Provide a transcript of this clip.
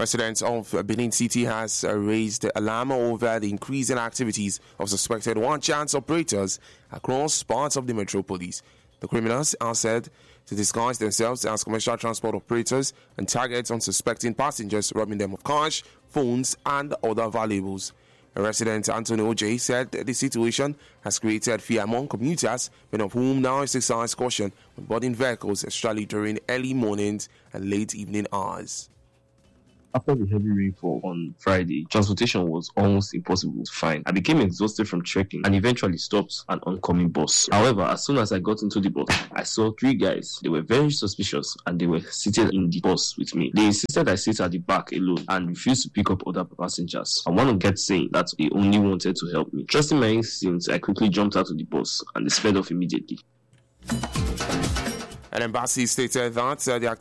Residents of Benin City has raised alarm over the increasing activities of suspected one-chance operators across parts of the metropolis. The criminals are said to disguise themselves as commercial transport operators and target unsuspecting passengers, robbing them of cash, phones, and other valuables. A resident, Anthony Oj, said the situation has created fear among commuters, many of whom now exercise caution when boarding vehicles, especially during early mornings and late evening hours. After the heavy rainfall on Friday, transportation was almost impossible to find. I became exhausted from trekking and eventually stopped an oncoming bus. However, as soon as I got into the bus, I saw 3 guys. They were very suspicious and they were seated in the bus with me. They insisted I sit at the back alone and refused to pick up other passengers. And one of them kept saying that they only wanted to help me. Trusting my instincts, I quickly jumped out of the bus and they sped off immediately. An embassy stated that the